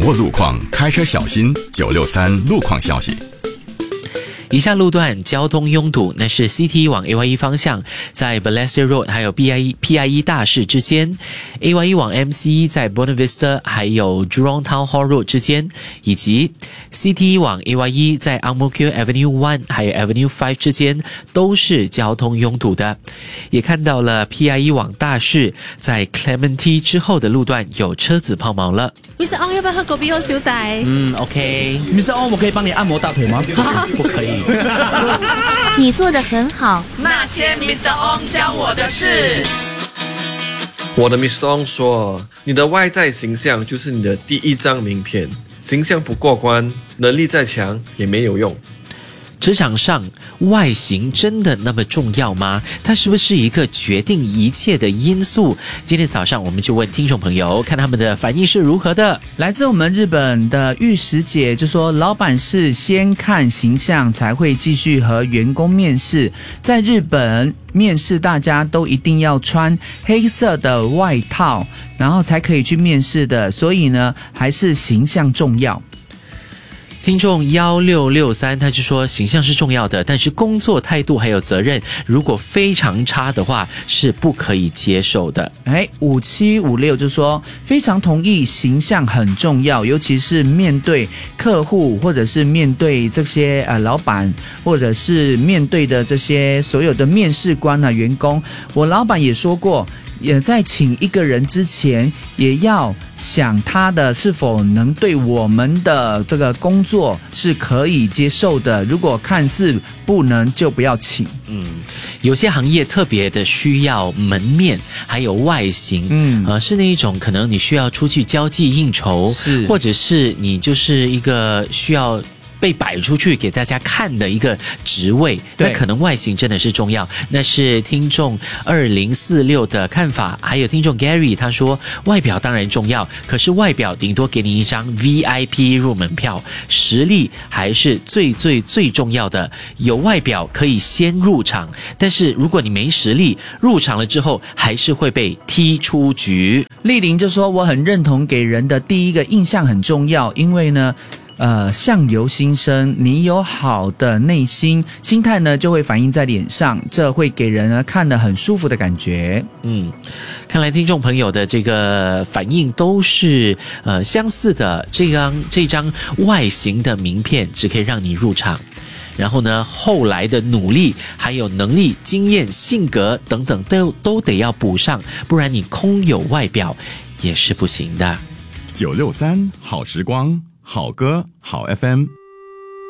握路况，开车小心。963路况消息。 以下路段交通拥堵，那是 CT 往 AYE 方向，在 Balestier Road 还有 PIE 大市之间， AYE 往 MCE 在 Buona Vista 还有 Jurong Town Hall Road 之间，以及 CT 往 AYE 在 Ang Mo Kio Avenue 1还有 Avenue 5之间都是交通拥堵的。也看到了 PIE 往大市在 Clementi 之后的路段有车子抛锚了。 Mr. Ong 要不要喝果啤或小弟 OK Mr. Ong 我可以帮你按摩大腿吗？ 不可以。 你做得很好。 那些 Mr. Ong 教我的事。 我的 Mr. Ong 说，你的外在形象就是你的第一张名片，形象不过关，能力再强也没有用。 职场上外形真的那么重要吗？它是不是一个决定一切的因素？今天早上我们就问听众朋友，看他们的反应是如何的。 来自我们日本的玉石姐就说，老板是先看形象才会继续和员工面试。在日本面试大家都一定要穿黑色的外套，然后才可以去面试的，所以呢还是形象重要。 听众1663他就说，形象是重要的，但是工作态度还有责任如果非常差的话是不可以接受的。 5756就说非常同意，形象很重要，尤其是面对客户或者是面对这些老板，或者是面对的这些所有的面试官员工。我老板也说过，也在请一个人之前也要想他的是否能对我们的这个工作是可以接受的，如果看似不能就不要请。 有些行业特别的需要门面还有外形，是那一种可能你需要出去交际应酬，是或者是你就是一个需要被摆出去给大家看的一个职位，那可能外形真的是重要。那是听众2046的看法。还有听众 Gary 他说，外表当然重要，可是外表顶多给你一张 VIP 入门票，实力还是最重要的。有外表可以先入场，但是如果你没实力，入场了之后还是会被踢出局。 丽玲就说，我很认同给人的第一个印象很重要，因为呢相由心生，你有好的内心，心态呢就会反映在脸上，这会给人呢看得很舒服的感觉。 看来听众朋友的这个反应都是相似的。这张外形的名片只可以让你入场，然后呢后来的努力还有能力、经验、性格等等都得要补上，不然你空有外表也是不行的。 963好时光，好歌好 FM。